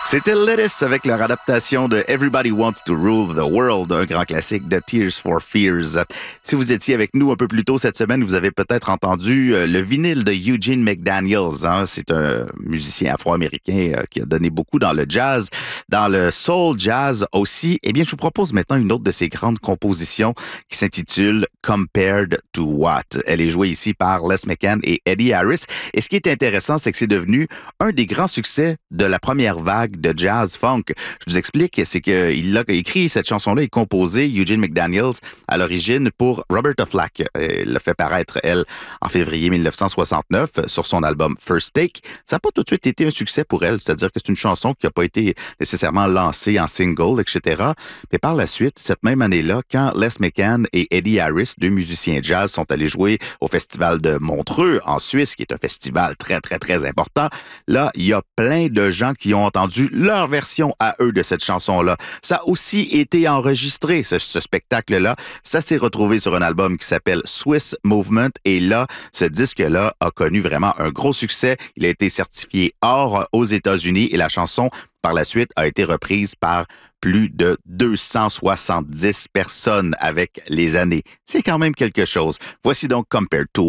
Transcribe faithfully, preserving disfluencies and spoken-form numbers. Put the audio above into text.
C'était Lettuce avec leur adaptation de Everybody Wants to Rule the World, un grand classique de Tears for Fears. Si vous étiez avec nous un peu plus tôt cette semaine, vous avez peut-être entendu le vinyle de Eugene McDaniels. Hein? C'est un musicien afro-américain qui a donné beaucoup dans le jazz, dans le soul jazz aussi. Eh bien, je vous propose maintenant une autre de ses grandes compositions qui s'intitule Compared to What. Elle est jouée ici par Les McCann et Eddie Harris. Et ce qui est intéressant, c'est que c'est devenu un des grands succès de la première vague de jazz funk. Je vous explique, c'est qu'il a écrit cette chanson-là et composé Eugene McDaniels à l'origine pour Roberta Flack. Elle l'a fait paraître, elle, en février dix-neuf cent soixante-neuf sur son album First Take. Ça n'a pas tout de suite été un succès pour elle, c'est-à-dire que c'est une chanson qui n'a pas été nécessairement lancée en single, et cetera. Mais par la suite, cette même année-là, quand Les McCann et Eddie Harris, deux musiciens jazz, sont allés jouer au festival de Montreux, en Suisse, qui est un festival très, très, très important, là, il y a plein de gens qui ont entendu leur version à eux de cette chanson-là. Ça a aussi été enregistré, ce, ce spectacle-là. Ça s'est retrouvé sur un album qui s'appelle Swiss Movement. Et là, ce disque-là a connu vraiment un gros succès. Il a été certifié or aux États-Unis et la chanson, par la suite, a été reprise par plus de deux cent soixante-dix personnes avec les années. C'est quand même quelque chose. Voici donc Compared to